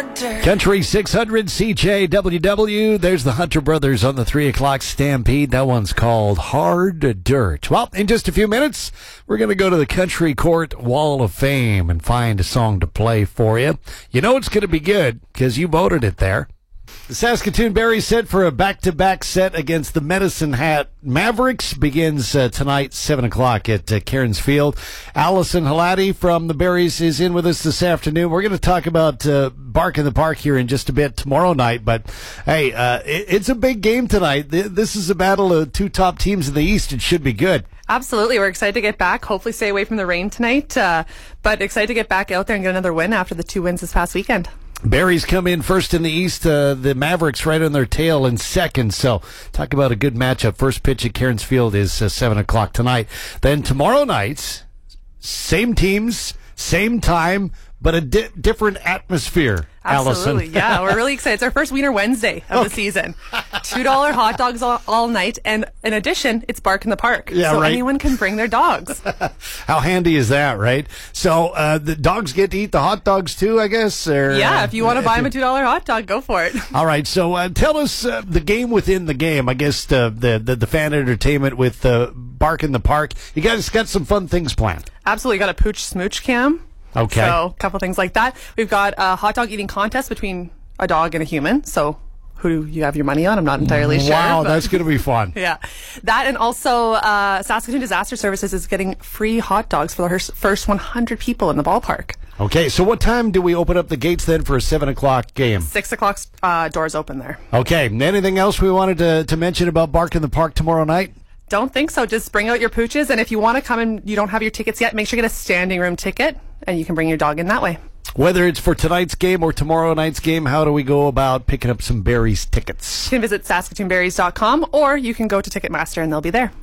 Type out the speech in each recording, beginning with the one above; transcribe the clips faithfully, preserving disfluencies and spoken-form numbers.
Country six hundred C J W W. There's the Hunter Brothers on the three o'clock Stampede. That one's called Hard Dirt. Well, in just a few minutes, we're going to go to the Country Court Wall of Fame and find a song to play for you. You know it's going to be good because you voted it there. The Saskatoon Berries set for a back-to-back set against the Medicine Hat Mavericks begins uh, tonight, seven o'clock at uh, Cairns Field. Allison Halati from the Berries is in with us this afternoon. We're going to talk about uh, Bark in the Park here in just a bit tomorrow night. But, hey, uh, it, it's a big game tonight. This is a battle of two top teams in the East. It should be good. Absolutely. We're excited to get back. Hopefully stay away from the rain tonight. Uh, but excited to get back out there and get another win after the two wins this past weekend. Berries come in first in the East. Uh, the Mavericks right on their tail in second. So talk about a good matchup. First pitch at Cairns Field is uh, seven o'clock tonight. Then tomorrow night, same teams, same time, but a di- different atmosphere. Absolutely, Allison. yeah. We're really excited. It's our first Wiener Wednesday of the season. two dollar hot dogs all, all night. And in addition, it's Bark in the Park. Yeah, so right. anyone can bring their dogs. How handy is that, right? So uh, the dogs get to eat the hot dogs too, I guess? Or, yeah, if you want to buy them a two dollar hot dog, go for it. All right, so uh, tell us uh, the game within the game. I guess uh, the, the the fan entertainment with uh, Bark in the Park. You guys got some fun things planned. Absolutely. Got a pooch smooch cam. Okay. So a couple things like that. We've got a hot dog eating contest between a dog and a human. So who do you have your money on? I'm not entirely sure. Wow, but that's going to be fun. Yeah. That, and also uh, Saskatoon Disaster Services is getting free hot dogs for the first one hundred people in the ballpark. Okay, so what time do we open up the gates then for a seven o'clock game? six o'clock uh, doors open there. Okay, anything else we wanted to, to mention about Bark in the Park tomorrow night? Don't think so. Just bring out your pooches, and if you want to come and you don't have your tickets yet, make sure you get a standing room ticket, and you can bring your dog in that way. Whether it's for tonight's game or tomorrow night's game, how do we go about picking up some Berries tickets? You can visit Saskatoon Berries dot com, or you can go to Ticketmaster, and they'll be there.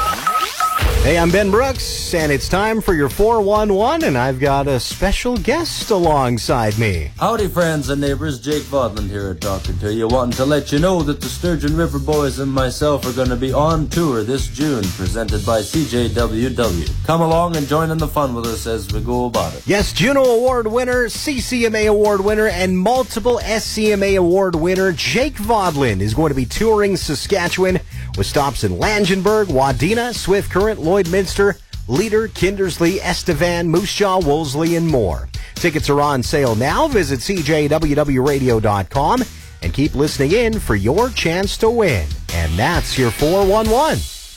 Hey, I'm Ben Brooks, and it's time for your four one one, and I've got a special guest alongside me. Howdy, friends and neighbors. Jake Vodland here talking to you, wanting to let you know that the Sturgeon River Boys and myself are going to be on tour this June, presented by C J W W. Come along and join in the fun with us as we go about it. Yes, Juno Award winner, C C M A Award winner, and multiple S C M A Award winner Jake Vodland is going to be touring Saskatchewan with stops in Langenburg, Wadena, Swift Current, Lloydminster, Leader, Kindersley, Estevan, Moose Jaw, Wolseley, and more. Tickets are on sale now. Visit C J W W radio dot com and keep listening in for your chance to win. And that's your four one one.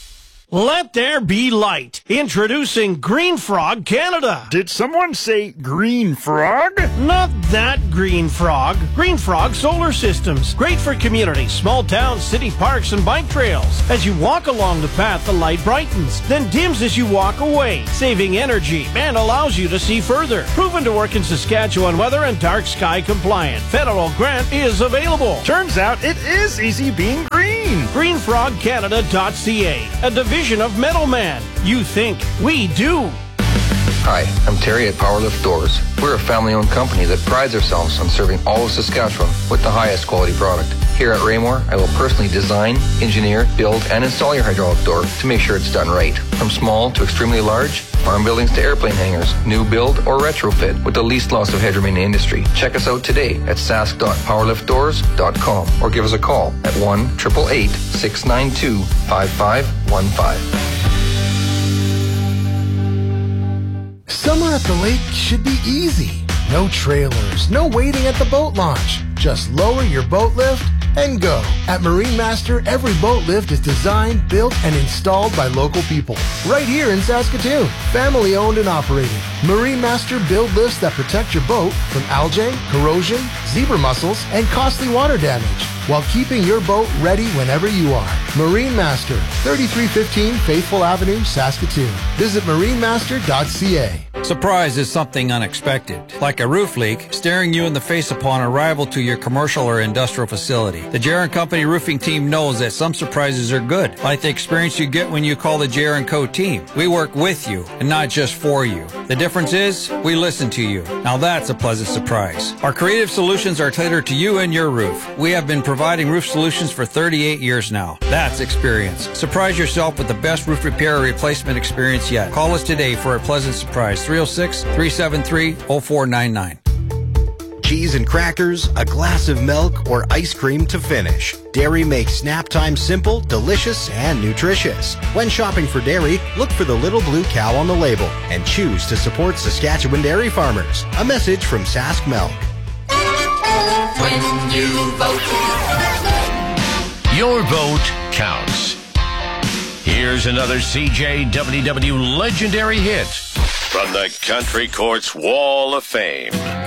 Let there be light. Introducing Green Frog Canada. Did someone say Green Frog? Not that Green Frog. Green Frog Solar Systems. Great for communities, small towns, city parks, and bike trails. As you walk along the path, the light brightens, then dims as you walk away, saving energy and allows you to see further. Proven to work in Saskatchewan weather and dark sky compliant. Federal grant is available. Turns out it is easy being green. green frog canada dot c a, a division of Metal Man. You think, we do. Hi, I'm Terry at Powerlift Doors. We're a family-owned company that prides ourselves on serving all of Saskatchewan with the highest quality product. Here at Raymore, I will personally design, engineer, build, and install your hydraulic door to make sure it's done right. From small to extremely large, farm buildings to airplane hangars, new build or retrofit with the least loss of headroom in the industry. Check us out today at sask dot powerlift doors dot com or give us a call at one eight eight eight, six nine two, five five one five. Summer at the lake should be easy. No trailers, no waiting at the boat launch. Just lower your boat lift and go. At Marine Master, every boat lift is designed, built, and installed by local people. Right here in Saskatoon. Family owned and operated. Marine Master build lifts that protect your boat from algae, corrosion, zebra mussels, and costly water damage, while keeping your boat ready whenever you are. Marine Master, thirty-three fifteen Faithful Avenue, Saskatoon. Visit marine master dot c a. Surprise is something unexpected, like a roof leak staring you in the face upon arrival to your commercial or industrial facility. The J R and Company roofing team knows that some surprises are good, like the experience you get when you call the J R and Co team. We work with you and not just for you. The difference is we listen to you. Now that's a pleasant surprise. Our creative solutions are tailored to you and your roof. We have been providing roof solutions for thirty-eight years now. That's experience. Surprise yourself with the best roof repair or replacement experience yet. Call us today for a pleasant surprise. three oh six, three seven three, oh four nine nine. cheese and crackers, a glass of milk, or ice cream to finish. Dairy makes snap time simple, delicious, and nutritious. When shopping for dairy, look for the little blue cow on the label and choose to support Saskatchewan dairy farmers. A message from Sask Milk. When you vote, your vote counts. Here's another C J W W legendary hit from the Country Court's Wall of Fame.